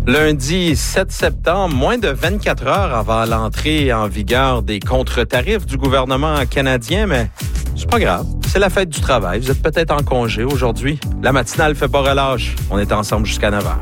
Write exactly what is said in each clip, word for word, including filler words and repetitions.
Lundi sept septembre, moins de vingt-quatre heures avant l'entrée en vigueur des contre-tarifs du gouvernement canadien, mais c'est pas grave. C'est la fête du travail. Vous êtes peut-être en congé aujourd'hui. La matinale fait pas relâche. On est ensemble jusqu'à neuf heures.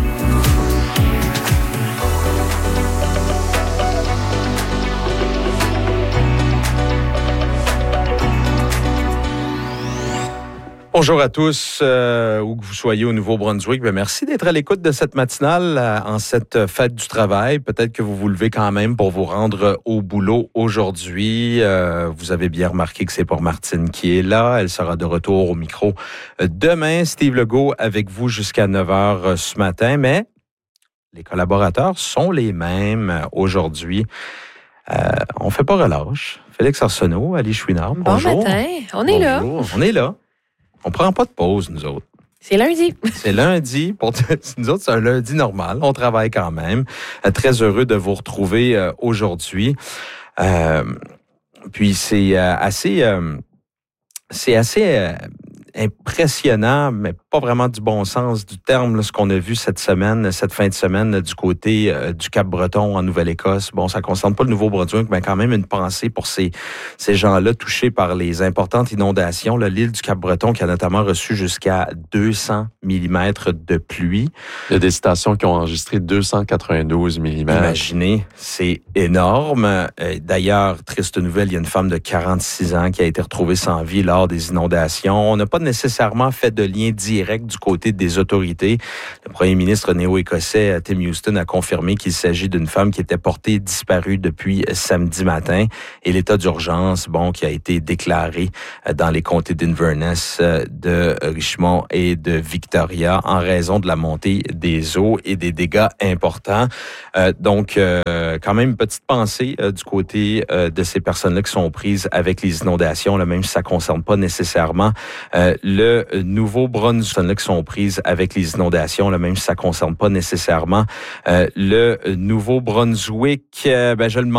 Bonjour à tous, euh, où que vous soyez au Nouveau-Brunswick. Bien, merci d'être à l'écoute de cette matinale euh, en cette fête du travail. Peut-être que vous vous levez quand même pour vous rendre au boulot aujourd'hui. Euh, vous avez bien remarqué que c'est pour Martine qui est là. Elle sera de retour au micro demain. Steve Legault avec vous jusqu'à neuf heures ce matin. Mais les collaborateurs sont les mêmes aujourd'hui. Euh, on fait pas relâche. Félix Arsenault, Ali Chouinard, bonjour. Bon matin, on est là. Bonjour. On est là. On prend pas de pause, nous autres. C'est lundi. C'est lundi. Pour nous autres, c'est un lundi normal. On travaille quand même. Très heureux de vous retrouver euh, aujourd'hui. Euh, puis c'est euh, assez... Euh, c'est assez... Euh, impressionnant, mais pas vraiment du bon sens du terme, là, ce qu'on a vu cette semaine, cette fin de semaine là, du côté euh, du Cap-Breton en Nouvelle-Écosse. Bon, ça ne concerne pas le Nouveau-Brunswick, mais quand même une pensée pour ces, ces gens-là touchés par les importantes inondations. Là, l'île du Cap-Breton qui a notamment reçu jusqu'à deux cents millimètres de pluie. Il y a des stations qui ont enregistré deux cent quatre-vingt-douze millimètres. Imaginez, c'est énorme. D'ailleurs, triste nouvelle, il y a une femme de quarante-six ans qui a été retrouvée sans vie lors des inondations. On n'a pas nécessairement fait de lien direct du côté des autorités. Le premier ministre néo-écossais Tim Houston a confirmé qu'il s'agit d'une femme qui était portée disparue depuis samedi matin et l'état d'urgence, bon, qui a été déclaré dans les comtés d'Inverness, de Richmond et de Victoria en raison de la montée des eaux et des dégâts importants. Euh, donc, euh, quand même, une petite pensée euh, du côté euh, de ces personnes-là qui sont prises avec les inondations, là, même si ça ne concerne pas nécessairement euh, le Nouveau-Brunswick, qui sont prises avec les inondations, là, même si ça ne concerne pas nécessairement euh, le Nouveau-Brunswick. Euh, ben, je le